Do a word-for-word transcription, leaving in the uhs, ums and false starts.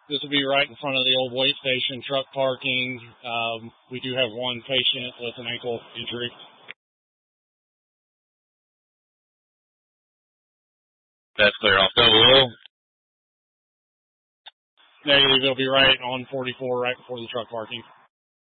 This will be right in front of the old weigh station, truck parking. Um, we do have one patient with an ankle injury. That's clear off double O. Negative, it'll be right on forty-four, right before the truck parking.